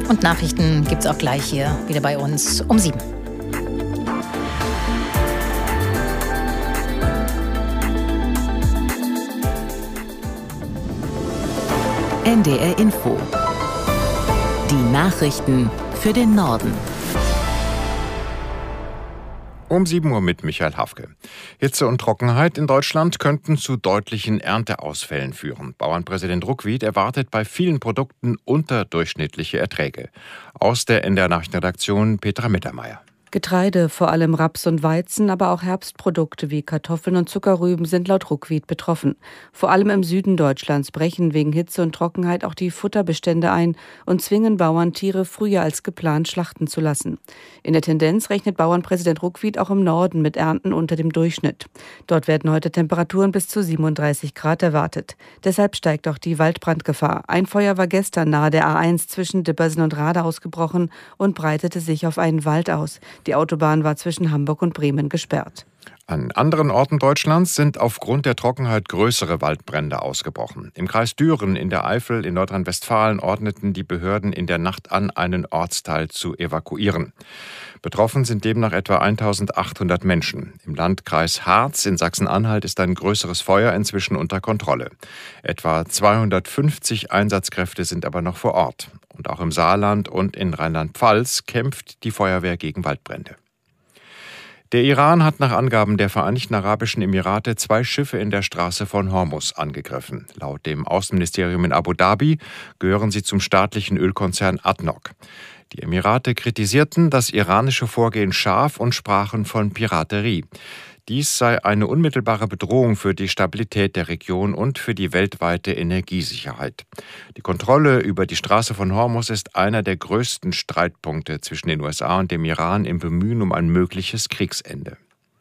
Und Nachrichten gibt's auch gleich hier wieder bei uns um 7. NDR Info. Die Nachrichten für den Norden. Um 7 Uhr mit Michael Hafke. Hitze und Trockenheit in Deutschland könnten zu deutlichen Ernteausfällen führen. Bauernpräsident Ruckwied erwartet bei vielen Produkten unterdurchschnittliche Erträge. Aus der NDR Nachrichtenredaktion Petra Mittermeier. Getreide, vor allem Raps und Weizen, aber auch Herbstprodukte wie Kartoffeln und Zuckerrüben sind laut Ruckwied betroffen. Vor allem im Süden Deutschlands brechen wegen Hitze und Trockenheit auch die Futterbestände ein und zwingen Bauern, Tiere früher als geplant schlachten zu lassen. In der Tendenz rechnet Bauernpräsident Ruckwied auch im Norden mit Ernten unter dem Durchschnitt. Dort werden heute Temperaturen bis zu 37 Grad erwartet. Deshalb steigt auch die Waldbrandgefahr. Ein Feuer war gestern nahe der A1 zwischen Dippersen und Rade ausgebrochen und breitete sich auf einen Wald aus. Die Autobahn war zwischen Hamburg und Bremen gesperrt. An anderen Orten Deutschlands sind aufgrund der Trockenheit größere Waldbrände ausgebrochen. Im Kreis Düren in der Eifel in Nordrhein-Westfalen ordneten die Behörden in der Nacht an, einen Ortsteil zu evakuieren. Betroffen sind demnach etwa 1800 Menschen. Im Landkreis Harz in Sachsen-Anhalt ist ein größeres Feuer inzwischen unter Kontrolle. Etwa 250 Einsatzkräfte sind aber noch vor Ort. Und auch im Saarland und in Rheinland-Pfalz kämpft die Feuerwehr gegen Waldbrände. Der Iran hat nach Angaben der Vereinigten Arabischen Emirate 2 Schiffe in der Straße von Hormuz angegriffen. Laut dem Außenministerium in Abu Dhabi gehören sie zum staatlichen Ölkonzern ADNOC. Die Emirate kritisierten das iranische Vorgehen scharf und sprachen von Piraterie. Dies sei eine unmittelbare Bedrohung für die Stabilität der Region und für die weltweite Energiesicherheit. Die Kontrolle über die Straße von Hormuz ist einer der größten Streitpunkte zwischen den USA und dem Iran im Bemühen um ein mögliches Kriegsende.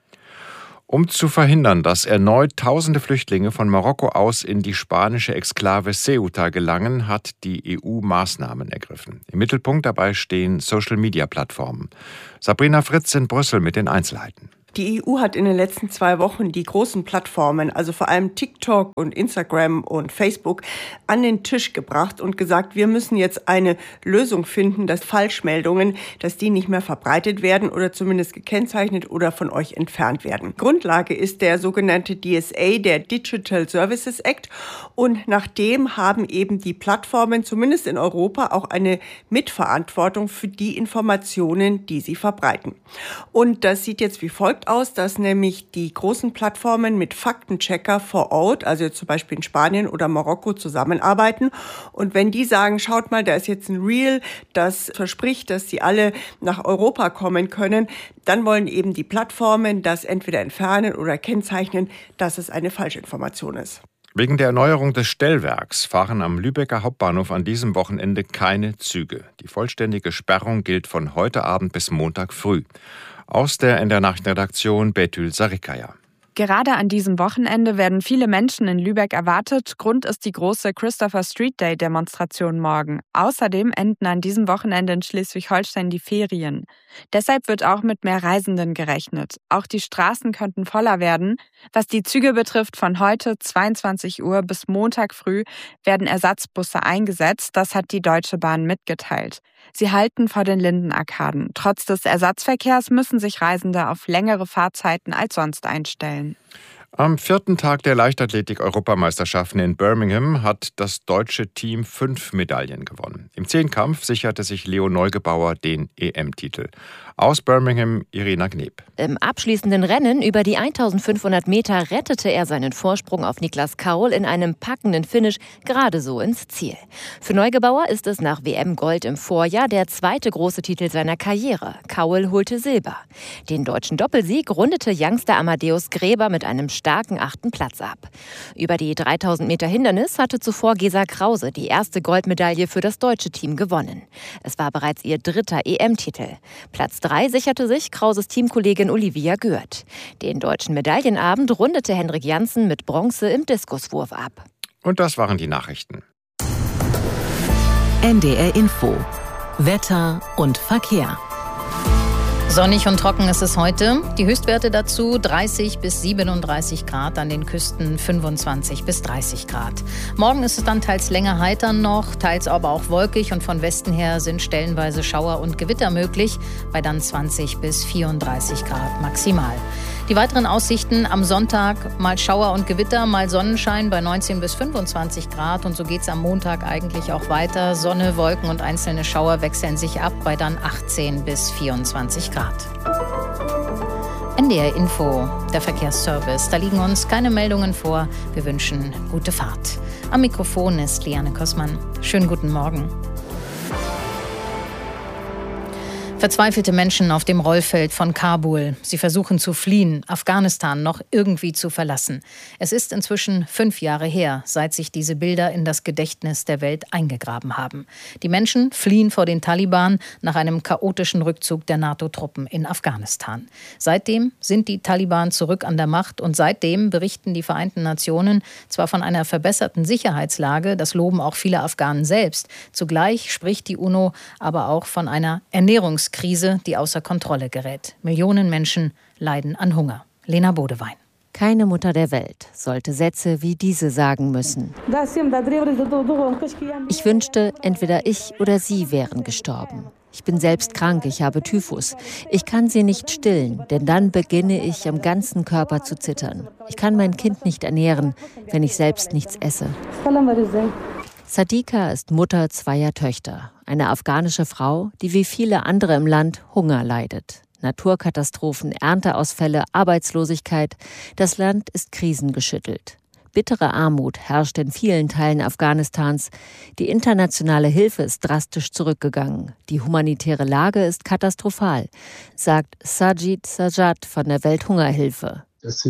Um zu verhindern, dass erneut tausende Flüchtlinge von Marokko aus in die spanische Exklave Ceuta gelangen, hat die EU Maßnahmen ergriffen. Im Mittelpunkt dabei stehen Social-Media-Plattformen. Sabrina Fritz in Brüssel mit den Einzelheiten. Die EU hat in den letzten 2 Wochen die großen Plattformen, also vor allem TikTok und Instagram und Facebook, an den Tisch gebracht und gesagt, wir müssen jetzt eine Lösung finden, dass Falschmeldungen, dass die nicht mehr verbreitet werden oder zumindest gekennzeichnet oder von euch entfernt werden. Grundlage ist der sogenannte DSA, der Digital Services Act, und nach dem haben eben die Plattformen, zumindest in Europa, auch eine Mitverantwortung für die Informationen, die sie verbreiten. Und das sieht jetzt wie folgt aus, dass nämlich die großen Plattformen mit Faktenchecker vor Ort, also zum Beispiel in Spanien oder Marokko, zusammenarbeiten. Und wenn die sagen, schaut mal, da ist jetzt ein Reel, das verspricht, dass sie alle nach Europa kommen können, dann wollen eben die Plattformen das entweder entfernen oder kennzeichnen, dass es eine Falschinformation ist. Wegen der Erneuerung des Stellwerks fahren am Lübecker Hauptbahnhof an diesem Wochenende keine Züge. Die vollständige Sperrung gilt von heute Abend bis Montag früh. Aus der NDR Nachrichtenredaktion Betül Sarikaya. Gerade an diesem Wochenende werden viele Menschen in Lübeck erwartet. Grund ist die große Christopher Street Day Demonstration morgen. Außerdem enden an diesem Wochenende in Schleswig-Holstein die Ferien. Deshalb wird auch mit mehr Reisenden gerechnet. Auch die Straßen könnten voller werden. Was die Züge betrifft, von heute 22 Uhr bis Montag früh werden Ersatzbusse eingesetzt. Das hat die Deutsche Bahn mitgeteilt. Sie halten vor den Lindenarkaden. Trotz des Ersatzverkehrs müssen sich Reisende auf längere Fahrzeiten als sonst einstellen. Am 4. Tag der Leichtathletik-Europameisterschaften in Birmingham hat das deutsche Team 5 Medaillen gewonnen. Im Zehnkampf sicherte sich Leo Neugebauer den EM-Titel. Aus Birmingham, Irina Gneb. Im abschließenden Rennen über die 1500 Meter rettete er seinen Vorsprung auf Niklas Kaul in einem packenden Finish gerade so ins Ziel. Für Neugebauer ist es nach WM-Gold im Vorjahr der 2. große Titel seiner Karriere. Kaul holte Silber. Den deutschen Doppelsieg rundete Youngster Amadeus Gräber mit einem starken 8. Platz ab. Über die 3000 Meter Hindernis hatte zuvor Gesa Krause die erste Goldmedaille für das deutsche Team gewonnen. Es war bereits ihr 3. EM-Titel. Platz 3 sicherte sich Krauses Teamkollegin Olivia Gürt. Den deutschen Medaillenabend rundete Henrik Janssen mit Bronze im Diskuswurf ab. Und das waren die Nachrichten. NDR Info. Wetter und Verkehr. Sonnig und trocken ist es heute. Die Höchstwerte dazu 30 bis 37 Grad, an den Küsten 25 bis 30 Grad. Morgen ist es dann teils länger heiter noch, teils aber auch wolkig und von Westen her sind stellenweise Schauer und Gewitter möglich, bei dann 20 bis 34 Grad maximal. Die weiteren Aussichten am Sonntag mal Schauer und Gewitter, mal Sonnenschein bei 19 bis 25 Grad und so geht es am Montag eigentlich auch weiter. Sonne, Wolken und einzelne Schauer wechseln sich ab bei dann 18 bis 24 Grad. NDR Info, der Verkehrsservice. Da liegen uns keine Meldungen vor. Wir wünschen gute Fahrt. Am Mikrofon ist Liane Kossmann. Schönen guten Morgen. Verzweifelte Menschen auf dem Rollfeld von Kabul. Sie versuchen zu fliehen, Afghanistan noch irgendwie zu verlassen. Es ist inzwischen 5 Jahre her, seit sich diese Bilder in das Gedächtnis der Welt eingegraben haben. Die Menschen fliehen vor den Taliban nach einem chaotischen Rückzug der NATO-Truppen in Afghanistan. Seitdem sind die Taliban zurück an der Macht und seitdem berichten die Vereinten Nationen zwar von einer verbesserten Sicherheitslage, das loben auch viele Afghanen selbst. Zugleich spricht die UNO aber auch von einer Ernährungskrise, die außer Kontrolle gerät. Millionen Menschen leiden an Hunger. Lena Bodewein. Keine Mutter der Welt sollte Sätze wie diese sagen müssen. Ich wünschte, entweder ich oder sie wären gestorben. Ich bin selbst krank, ich habe Typhus. Ich kann sie nicht stillen, denn dann beginne ich am ganzen Körper zu zittern. Ich kann mein Kind nicht ernähren, wenn ich selbst nichts esse. Sadika ist Mutter 2 Töchter. Eine afghanische Frau, die wie viele andere im Land Hunger leidet. Naturkatastrophen, Ernteausfälle, Arbeitslosigkeit. Das Land ist krisengeschüttelt. Bittere Armut herrscht in vielen Teilen Afghanistans. Die internationale Hilfe ist drastisch zurückgegangen. Die humanitäre Lage ist katastrophal, sagt Sajid Sajad von der Welthungerhilfe.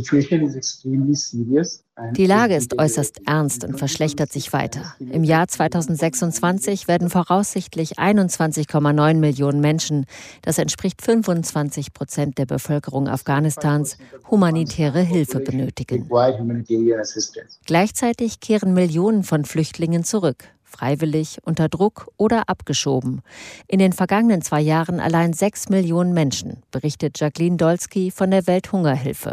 Die Lage ist äußerst ernst und verschlechtert sich weiter. Im Jahr 2026 werden voraussichtlich 21,9 Millionen Menschen, das entspricht 25% der Bevölkerung Afghanistans, humanitäre Hilfe benötigen. Gleichzeitig kehren Millionen von Flüchtlingen zurück. Freiwillig, unter Druck oder abgeschoben. In den vergangenen 2 Jahren allein 6 Millionen Menschen, berichtet Jacqueline Dolsky von der Welthungerhilfe.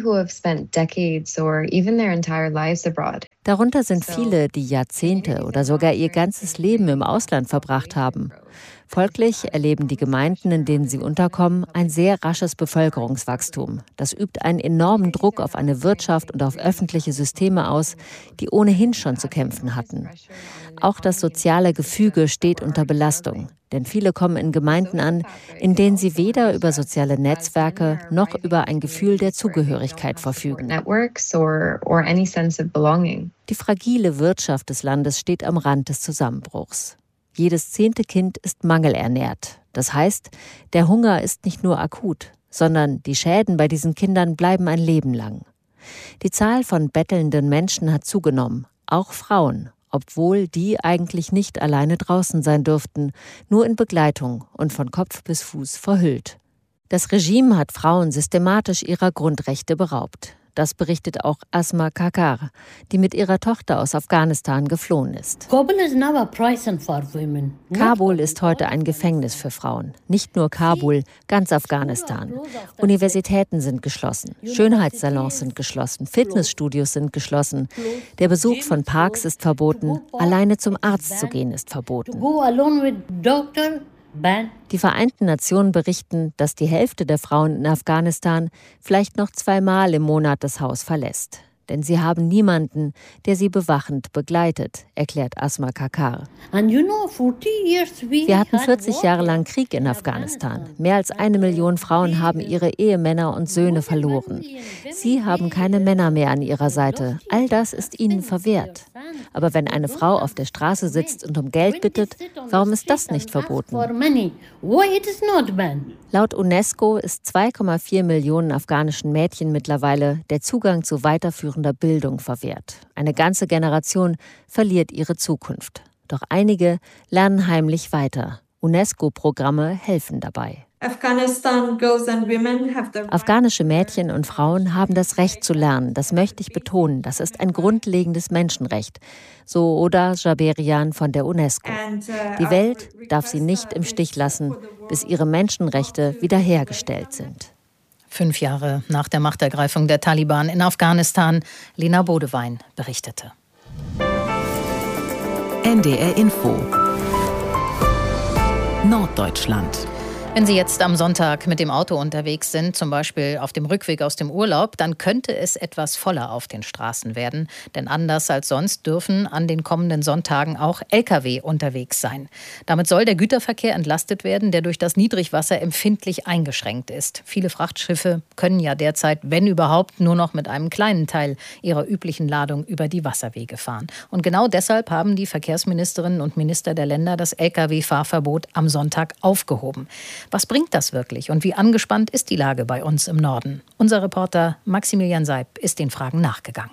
Darunter sind viele, die Jahrzehnte oder sogar ihr ganzes Leben im Ausland verbracht haben. Folglich erleben die Gemeinden, in denen sie unterkommen, ein sehr rasches Bevölkerungswachstum. Das übt einen enormen Druck auf eine Wirtschaft und auf öffentliche Systeme aus, die ohnehin schon zu kämpfen hatten. Auch das soziale Gefüge steht unter Belastung. Denn viele kommen in Gemeinden an, in denen sie weder über soziale Netzwerke noch über ein Gefühl der Zugehörigkeit verfügen. Die fragile Wirtschaft des Landes steht am Rand des Zusammenbruchs. Jedes 10. Kind ist mangelernährt. Das heißt, der Hunger ist nicht nur akut, sondern die Schäden bei diesen Kindern bleiben ein Leben lang. Die Zahl von bettelnden Menschen hat zugenommen, auch Frauen, obwohl die eigentlich nicht alleine draußen sein dürften, nur in Begleitung und von Kopf bis Fuß verhüllt. Das Regime hat Frauen systematisch ihrer Grundrechte beraubt. Das berichtet auch Asma Kakar, die mit ihrer Tochter aus Afghanistan geflohen ist. Kabul ist heute ein Gefängnis für Frauen. Nicht nur Kabul, ganz Afghanistan. Universitäten sind geschlossen, Schönheitssalons sind geschlossen, Fitnessstudios sind geschlossen. Der Besuch von Parks ist verboten, alleine zum Arzt zu gehen ist verboten. Die Vereinten Nationen berichten, dass die Hälfte der Frauen in Afghanistan vielleicht noch 2-mal im Monat das Haus verlässt. Denn sie haben niemanden, der sie bewachend begleitet, erklärt Asma Kakar. Wir hatten 40 Jahre lang Krieg in Afghanistan. Mehr als 1 Million Frauen haben ihre Ehemänner und Söhne verloren. Sie haben keine Männer mehr an ihrer Seite. All das ist ihnen verwehrt. Aber wenn eine Frau auf der Straße sitzt und um Geld bittet, warum ist das nicht verboten? Laut UNESCO ist 2,4 Millionen afghanischen Mädchen mittlerweile der Zugang zu weiterführender Bildung verwehrt. Eine ganze Generation verliert ihre Zukunft. Doch einige lernen heimlich weiter. UNESCO-Programme helfen dabei. Afghanische Mädchen und Frauen haben das Recht zu lernen. Das möchte ich betonen. Das ist ein grundlegendes Menschenrecht. So Oda Jaberian von der UNESCO. Die Welt darf sie nicht im Stich lassen, bis ihre Menschenrechte wiederhergestellt sind. 5 Jahre nach der Machtergreifung der Taliban in Afghanistan, Lena Bodewein berichtete. NDR Info Norddeutschland. Wenn Sie jetzt am Sonntag mit dem Auto unterwegs sind, zum Beispiel auf dem Rückweg aus dem Urlaub, dann könnte es etwas voller auf den Straßen werden. Denn anders als sonst dürfen an den kommenden Sonntagen auch Lkw unterwegs sein. Damit soll der Güterverkehr entlastet werden, der durch das Niedrigwasser empfindlich eingeschränkt ist. Viele Frachtschiffe können ja derzeit, wenn überhaupt, nur noch mit einem kleinen Teil ihrer üblichen Ladung über die Wasserwege fahren. Und genau deshalb haben die Verkehrsministerinnen und Minister der Länder das Lkw-Fahrverbot am Sonntag aufgehoben. Was bringt das wirklich und wie angespannt ist die Lage bei uns im Norden? Unser Reporter Maximilian Seib ist den Fragen nachgegangen.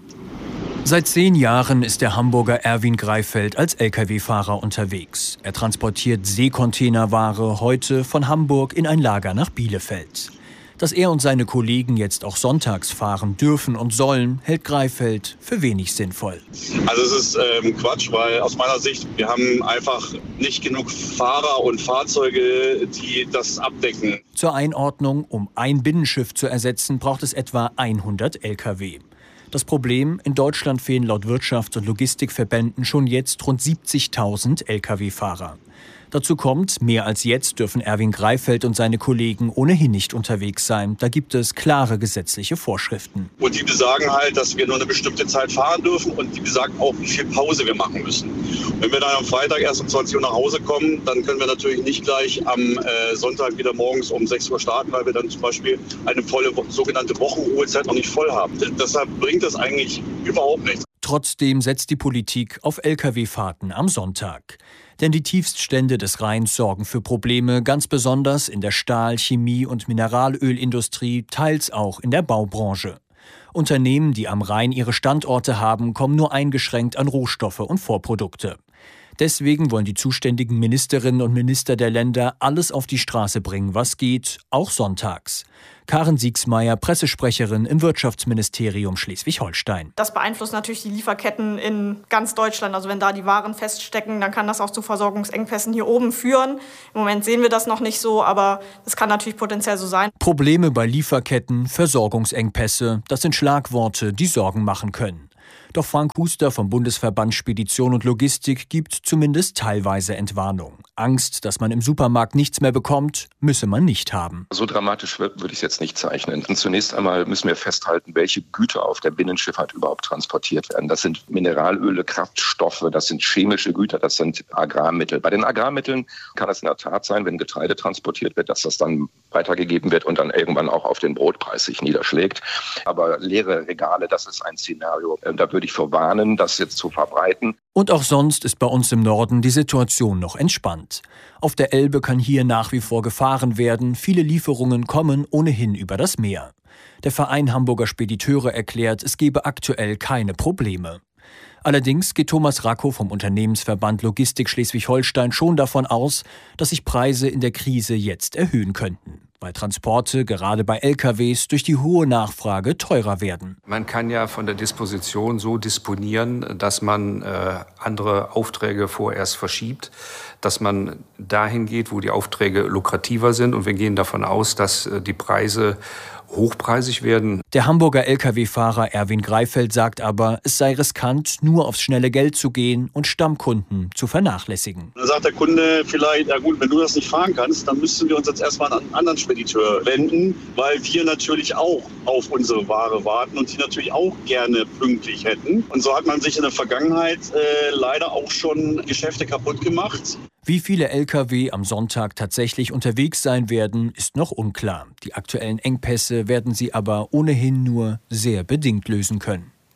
Seit 10 Jahren ist der Hamburger Erwin Greifeld als Lkw-Fahrer unterwegs. Er transportiert Seekontainerware heute von Hamburg in ein Lager nach Bielefeld. Dass er und seine Kollegen jetzt auch sonntags fahren dürfen und sollen, hält Greifeld für wenig sinnvoll. Also es ist Quatsch, weil aus meiner Sicht, wir haben einfach nicht genug Fahrer und Fahrzeuge, die das abdecken. Zur Einordnung, um ein Binnenschiff zu ersetzen, braucht es etwa 100 Lkw. Das Problem, in Deutschland fehlen laut Wirtschafts- und Logistikverbänden schon jetzt rund 70.000 Lkw-Fahrer. Dazu kommt, mehr als jetzt dürfen Erwin Greifeld und seine Kollegen ohnehin nicht unterwegs sein. Da gibt es klare gesetzliche Vorschriften. Und die besagen halt, dass wir nur eine bestimmte Zeit fahren dürfen und die besagen auch, wie viel Pause wir machen müssen. Wenn wir dann am Freitag erst um 20 Uhr nach Hause kommen, dann können wir natürlich nicht gleich am Sonntag wieder morgens um 6 Uhr starten, weil wir dann zum Beispiel eine volle sogenannte Wochenruhezeit noch nicht voll haben. Deshalb bringt das eigentlich überhaupt nichts. Trotzdem setzt die Politik auf Lkw-Fahrten am Sonntag. Denn die Tiefststände des Rheins sorgen für Probleme, ganz besonders in der Stahl-, Chemie- und Mineralölindustrie, teils auch in der Baubranche. Unternehmen, die am Rhein ihre Standorte haben, kommen nur eingeschränkt an Rohstoffe und Vorprodukte. Deswegen wollen die zuständigen Ministerinnen und Minister der Länder alles auf die Straße bringen, was geht, auch sonntags. Karen Siegsmeier, Pressesprecherin im Wirtschaftsministerium Schleswig-Holstein. Das beeinflusst natürlich die Lieferketten in ganz Deutschland. Also wenn da die Waren feststecken, dann kann das auch zu Versorgungsengpässen hier oben führen. Im Moment sehen wir das noch nicht so, aber es kann natürlich potenziell so sein. Probleme bei Lieferketten, Versorgungsengpässe, das sind Schlagworte, die Sorgen machen können. Doch Frank Huster vom Bundesverband Spedition und Logistik gibt zumindest teilweise Entwarnung. Angst, dass man im Supermarkt nichts mehr bekommt, müsse man nicht haben. So dramatisch würde ich es jetzt nicht zeichnen. Und zunächst einmal müssen wir festhalten, welche Güter auf der Binnenschifffahrt überhaupt transportiert werden. Das sind Mineralöle, Kraftstoffe, das sind chemische Güter, das sind Agrarmittel. Bei den Agrarmitteln kann es in der Tat sein, wenn Getreide transportiert wird, dass das dann weitergegeben wird und dann irgendwann auch auf den Brotpreis sich niederschlägt. Aber leere Regale, das ist ein Szenario, da würde ich vor warnen, das jetzt zu verbreiten. Und auch sonst ist bei uns im Norden die Situation noch entspannt. Auf der Elbe kann hier nach wie vor gefahren werden. Viele Lieferungen kommen ohnehin über das Meer. Der Verein Hamburger Spediteure erklärt, es gebe aktuell keine Probleme. Allerdings geht Thomas Racco vom Unternehmensverband Logistik Schleswig-Holstein schon davon aus, dass sich Preise in der Krise jetzt erhöhen könnten, weil Transporte gerade bei LKWs durch die hohe Nachfrage teurer werden. Man kann ja von der Disposition so disponieren, dass man andere Aufträge vorerst verschiebt, dass man dahin geht, wo die Aufträge lukrativer sind. Und wir gehen davon aus, dass die Preise hochpreisig werden. Der Hamburger Lkw-Fahrer Erwin Greifeld sagt aber, es sei riskant, nur aufs schnelle Geld zu gehen und Stammkunden zu vernachlässigen. Dann sagt der Kunde vielleicht, ja gut, wenn du das nicht fahren kannst, dann müssen wir uns jetzt erstmal an einen anderen Spediteur wenden, weil wir natürlich auch auf unsere Ware warten und die natürlich auch gerne pünktlich hätten. Und so hat man sich in der Vergangenheit leider auch schon Geschäfte kaputt gemacht. Wie viele Lkw am Sonntag tatsächlich unterwegs sein werden, ist noch unklar. Die aktuellen Engpässe werden sie aber ohnehin nur sehr bedingt lösen können.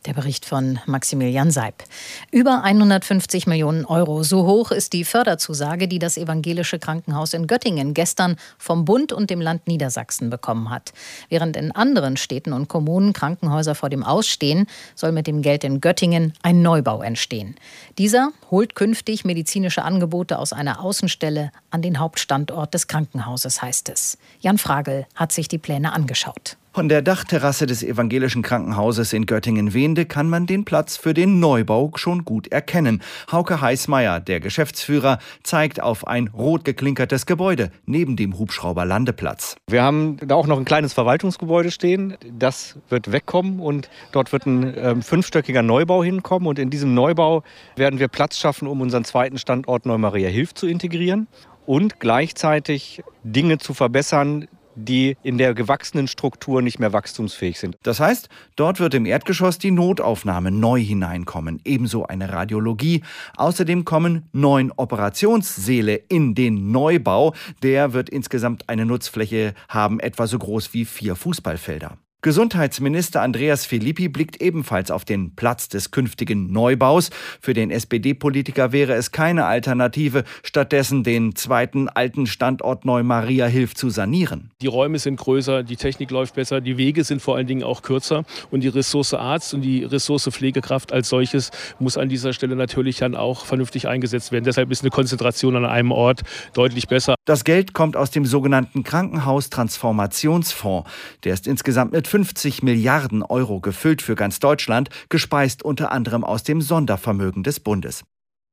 Der Bericht von Maximilian Seib. Über 150 Millionen Euro. So hoch ist die Förderzusage, die das evangelische Krankenhaus in Göttingen gestern vom Bund und dem Land Niedersachsen bekommen hat. Während in anderen Städten und Kommunen Krankenhäuser vor dem Aus stehen, soll mit dem Geld in Göttingen ein Neubau entstehen. Dieser holt künftig medizinische Angebote aus einer Außenstelle an den Hauptstandort des Krankenhauses, heißt es. Jan Fragel hat sich die Pläne angeschaut. Von der Dachterrasse des evangelischen Krankenhauses in Göttingen-Wehnde kann man den Platz für den Neubau schon gut erkennen. Hauke Heißmeier, der Geschäftsführer, zeigt auf ein rot geklinkertes Gebäude neben dem Hubschrauberlandeplatz. Wir haben da auch noch ein kleines Verwaltungsgebäude stehen. Das wird wegkommen und dort wird ein 5-stöckiger Neubau hinkommen. Und in diesem Neubau werden wir Platz schaffen, um unseren zweiten Standort Neu-Maria-Hilf zu integrieren und gleichzeitig Dinge zu verbessern, die in der gewachsenen Struktur nicht mehr wachstumsfähig sind. Das heißt, dort wird im Erdgeschoss die Notaufnahme neu hineinkommen, ebenso eine Radiologie. Außerdem kommen 9 Operationssäle in den Neubau. Der wird insgesamt eine Nutzfläche haben, etwa so groß wie 4 Fußballfelder. Gesundheitsminister Andreas Filippi blickt ebenfalls auf den Platz des künftigen Neubaus. Für den SPD-Politiker wäre es keine Alternative, stattdessen den zweiten alten Standort Neu-Maria-Hilf zu sanieren. Die Räume sind größer, die Technik läuft besser, die Wege sind vor allen Dingen auch kürzer und die Ressource Arzt und die Ressource Pflegekraft als solches muss an dieser Stelle natürlich dann auch vernünftig eingesetzt werden. Deshalb ist eine Konzentration an einem Ort deutlich besser. Das Geld kommt aus dem sogenannten Krankenhaustransformationsfonds. Der ist insgesamt mit 50 Milliarden Euro gefüllt für ganz Deutschland, gespeist unter anderem aus dem Sondervermögen des Bundes.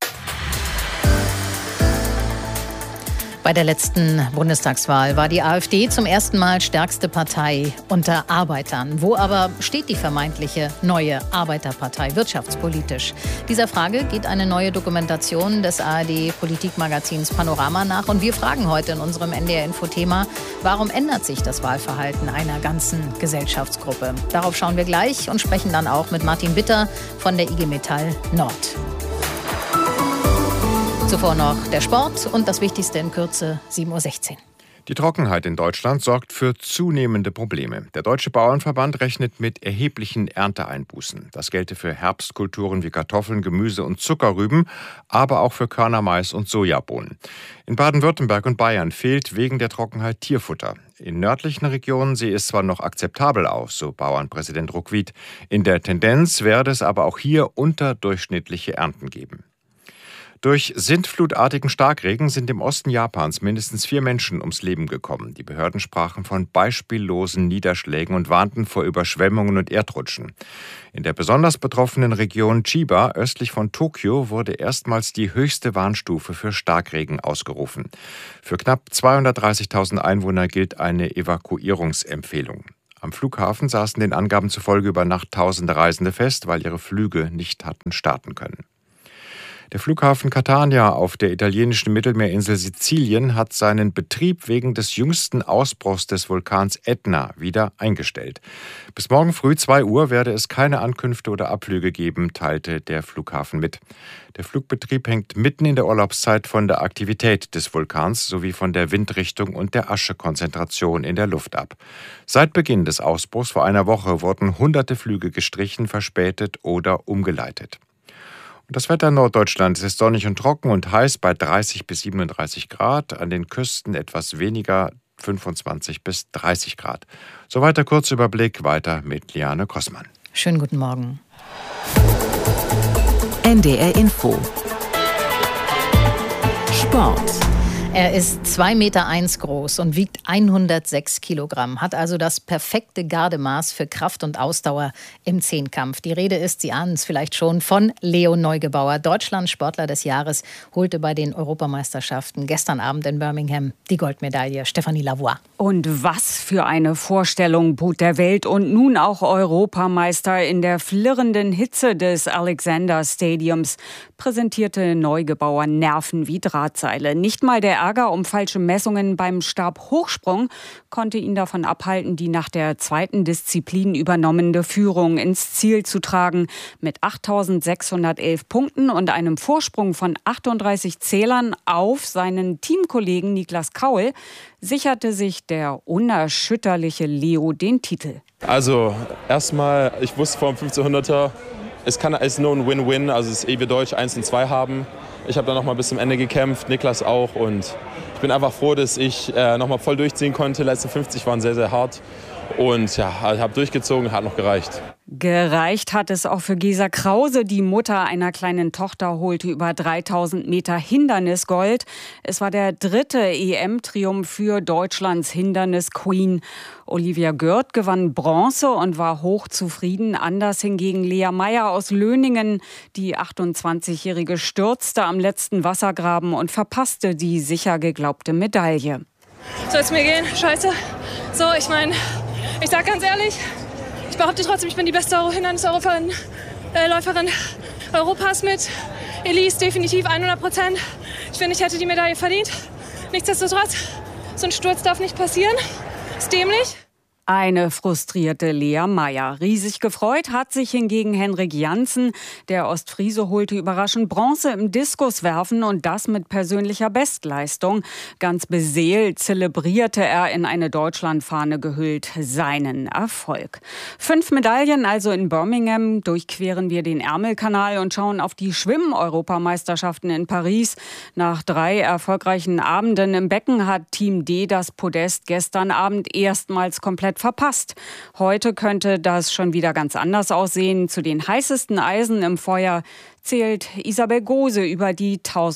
Bei der letzten Bundestagswahl war die AfD zum ersten Mal stärkste Partei unter Arbeitern. Wo aber steht die vermeintliche neue Arbeiterpartei wirtschaftspolitisch? Dieser Frage geht eine neue Dokumentation des ARD-Politikmagazins Panorama nach. Und wir fragen heute in unserem NDR-Info-Thema, warum ändert sich das Wahlverhalten einer ganzen Gesellschaftsgruppe? Darauf schauen wir gleich und sprechen dann auch mit Martin Bitter von der IG Metall Nord. Zuvor noch der Sport und das Wichtigste in Kürze, 7:16 Uhr. Die Trockenheit in Deutschland sorgt für zunehmende Probleme. Der Deutsche Bauernverband rechnet mit erheblichen Ernteeinbußen. Das gelte für Herbstkulturen wie Kartoffeln, Gemüse und Zuckerrüben, aber auch für Körner, Mais und Sojabohnen. In Baden-Württemberg und Bayern fehlt wegen der Trockenheit Tierfutter. In nördlichen Regionen sehe es zwar noch akzeptabel aus, so Bauernpräsident Ruckwied. In der Tendenz werde es aber auch hier unterdurchschnittliche Ernten geben. Durch sintflutartigen Starkregen sind im Osten Japans mindestens 4 Menschen ums Leben gekommen. Die Behörden sprachen von beispiellosen Niederschlägen und warnten vor Überschwemmungen und Erdrutschen. In der besonders betroffenen Region Chiba, östlich von Tokio, wurde erstmals die höchste Warnstufe für Starkregen ausgerufen. Für knapp 230.000 Einwohner gilt eine Evakuierungsempfehlung. Am Flughafen saßen den Angaben zufolge über Nacht tausende Reisende fest, weil ihre Flüge nicht hatten starten können. Der Flughafen Catania auf der italienischen Mittelmeerinsel Sizilien hat seinen Betrieb wegen des jüngsten Ausbruchs des Vulkans Etna wieder eingestellt. Bis morgen früh 2 Uhr werde es keine Ankünfte oder Abflüge geben, teilte der Flughafen mit. Der Flugbetrieb hängt mitten in der Urlaubszeit von der Aktivität des Vulkans sowie von der Windrichtung und der Aschekonzentration in der Luft ab. Seit Beginn des Ausbruchs vor einer Woche wurden hunderte Flüge gestrichen, verspätet oder umgeleitet. Das Wetter in Norddeutschland ist sonnig und trocken und heiß bei 30 bis 37 Grad, an den Küsten etwas weniger, 25 bis 30 Grad. Soweit der Kurzüberblick, weiter mit Liane Grossmann. Schönen guten Morgen. NDR Info. Sport. Er ist 2,1 Meter groß und wiegt 106 Kilogramm, hat also das perfekte Gardemaß für Kraft und Ausdauer im Zehnkampf. Die Rede ist, Sie ahnen es vielleicht schon, von Leo Neugebauer. Deutschlands Sportler des Jahres holte bei den Europameisterschaften gestern Abend in Birmingham die Goldmedaille. Stefanie Lavoie. Und was für eine Vorstellung bot der Welt- und nun auch Europameister in der flirrenden Hitze des Alexander Stadiums. Präsentierte Neugebauer Nerven wie Drahtseile. Nicht mal der Ärger um falsche Messungen beim Stabhochsprung konnte ihn davon abhalten, die nach der zweiten Disziplin übernommene Führung ins Ziel zu tragen. Mit 8.611 Punkten und einem Vorsprung von 38 Zählern auf seinen Teamkollegen Niklas Kaul sicherte sich der unerschütterliche Leo den Titel. Also erstmal, ich wusste vor dem 1500er, es ist nur ein Win-Win, also es ist wir Deutsch 1 und 2 haben. Ich habe dann noch mal bis zum Ende gekämpft, Niklas auch, und ich bin einfach froh, dass ich noch mal voll durchziehen konnte. Die letzten 50 waren sehr, sehr hart und ja, habe durchgezogen, hat noch gereicht. Gereicht hat es auch für Gesa Krause. Die Mutter einer kleinen Tochter holte über 3000 Meter Hindernisgold. Es war der 3. EM-Triumph für Deutschlands Hindernis-Queen. Olivia Gürt gewann Bronze und war hochzufrieden. Anders hingegen Lea Meyer aus Löningen. Die 28-Jährige stürzte am letzten Wassergraben und verpasste die sicher geglaubte Medaille. Soll es mir gehen? Scheiße. So, ich meine, ich sag ganz ehrlich, ich behaupte trotzdem, ich bin die beste Hindernisläuferin Europas mit Elise, definitiv 100%. Ich finde, ich hätte die Medaille verdient. Nichtsdestotrotz, so ein Sturz darf nicht passieren. Ist dämlich. Eine frustrierte Lea Meyer. Riesig gefreut hat sich hingegen Henrik Janssen. Der Ostfriese holte überraschend Bronze im Diskuswerfen und das mit persönlicher Bestleistung. Ganz beseelt zelebrierte er in eine Deutschlandfahne gehüllt seinen Erfolg. 5 Medaillen also in Birmingham. Durchqueren wir den Ärmelkanal und schauen auf die Schwimm-Europameisterschaften in Paris. Nach 3 erfolgreichen Abenden im Becken hat Team D das Podest gestern Abend erstmals komplett verpasst. Heute könnte das schon wieder ganz anders aussehen. Zu den heißesten Eisen im Feuer zählt Isabel Gose über die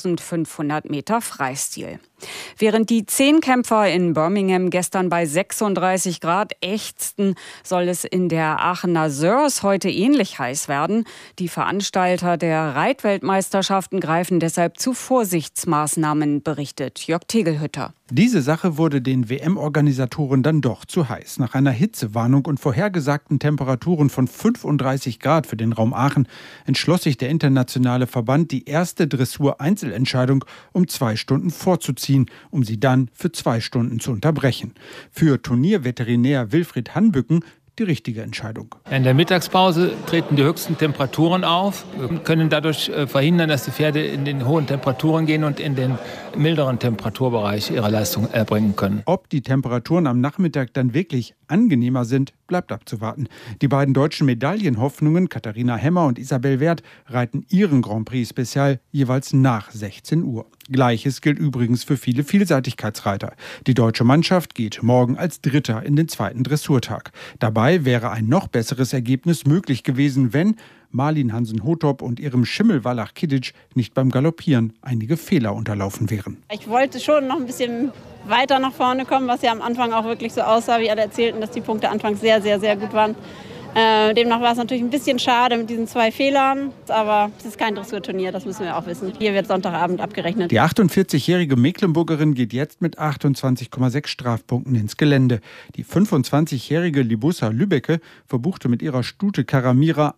1500 Meter Freistil. Während die Zehnkämpfer in Birmingham gestern bei 36 Grad ächzten, soll es in der Aachener Sörs heute ähnlich heiß werden. Die Veranstalter der Reitweltmeisterschaften greifen deshalb zu Vorsichtsmaßnahmen, berichtet Jörg Tegelhütter. Diese Sache wurde den WM-Organisatoren dann doch zu heiß. Nach einer Hitzewarnung und vorhergesagten Temperaturen von 35 Grad für den Raum Aachen entschloss sich der internationale Verband, die erste Dressur-Einzelentscheidung um 2 Stunden vorzuziehen, um sie dann für 2 Stunden zu unterbrechen. Für Turnierveterinär Wilfried Hanbücken die richtige Entscheidung. In der Mittagspause treten die höchsten Temperaturen auf und können dadurch verhindern, dass die Pferde in den hohen Temperaturen gehen und in den milderen Temperaturbereich ihre Leistung erbringen können. Ob die Temperaturen am Nachmittag dann wirklich angenehmer sind, bleibt abzuwarten. Die beiden deutschen Medaillenhoffnungen, Katharina Hemmer und Isabel Werth, reiten ihren Grand Prix Special jeweils nach 16 Uhr. Gleiches gilt übrigens für viele Vielseitigkeitsreiter. Die deutsche Mannschaft geht morgen als Dritter in den 2. Dressurtag. Dabei wäre ein noch besseres Ergebnis möglich gewesen, wenn Marlin Hansen-Hotop und ihrem Schimmel Wallach Kidic nicht beim Galoppieren einige Fehler unterlaufen wären. Ich wollte schon noch ein bisschen weiter nach vorne kommen, was ja am Anfang auch wirklich so aussah, wie alle erzählten, dass die Punkte anfangs sehr, sehr, sehr gut waren. Demnach war es natürlich ein bisschen schade mit diesen 2 Fehlern, aber es ist kein Dressurturnier, das müssen wir auch wissen. Hier wird Sonntagabend abgerechnet. Die 48-jährige Mecklenburgerin geht jetzt mit 28,6 Strafpunkten ins Gelände. Die 25-jährige Libussa Lübbecke verbuchte mit ihrer Stute Karamira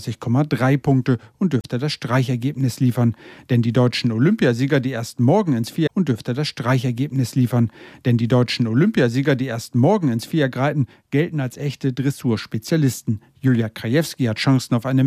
31,3 Punkte und dürfte das Streichergebnis liefern. Denn die deutschen Olympiasieger, die erst morgen ins Vier reiten, gelten als echte Dressurspezialisten. Julia Krajewski hat Chancen auf eine